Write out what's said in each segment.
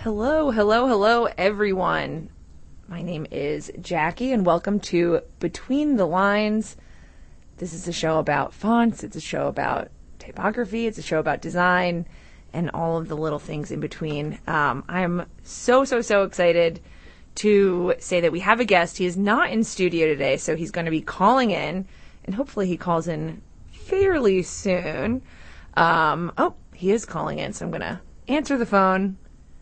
Hello, hello, hello, everyone. My name is Jackie, and welcome to Between the Lines. This is a show about fonts, it's a show about typography, it's a show about design, and all of the little things in between. I'm so excited to say that we have a guest. He is not in studio today, so he's going to be calling in, and hopefully he calls in fairly soon. He is calling in, so I'm going to answer the phone.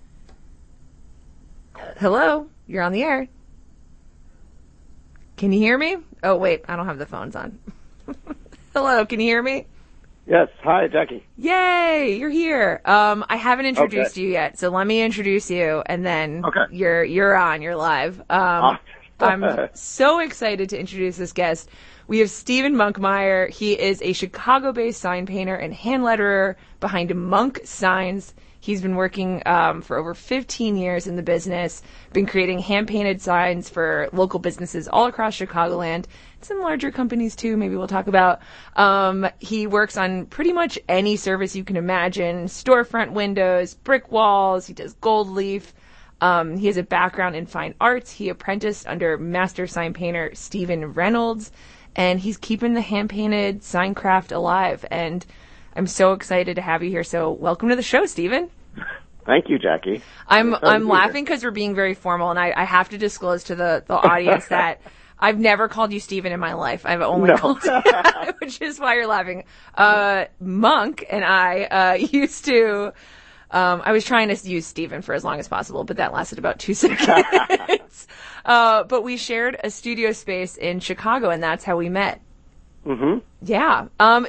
Hello, you're on the air. Can you hear me? Oh, wait, I don't have the phones on. Hello, can you hear me? Yes. Hi, Jackie. Yay, you're here. I haven't introduced you yet, so let me introduce you, and then you're on, you're live. I'm so excited to introduce this guest. We have Steven Monkmeyer. He is a Chicago-based sign painter and hand letterer behind Monk Signs. He's been working for over 15 years in the business, been creating hand-painted signs for local businesses all across Chicagoland, some larger companies too, maybe we'll talk about. He works on pretty much any service you can imagine, storefront windows, brick walls, he does gold leaf. He has a background in fine arts. He apprenticed under master sign painter Stephen Reynolds, and he's keeping the hand-painted sign craft alive. And I'm so excited to have you here. So welcome to the show, Steven. Thank you, Jackie. I'm laughing because we're being very formal, and I have to disclose to the audience that I've never called you Steven in my life. I've only called you, which is why you're laughing. Monk and I used to, I was trying to use Steven for as long as possible, but that lasted about 2 seconds. But we shared a studio space in Chicago, and that's how we met. Mm-hmm. Yeah.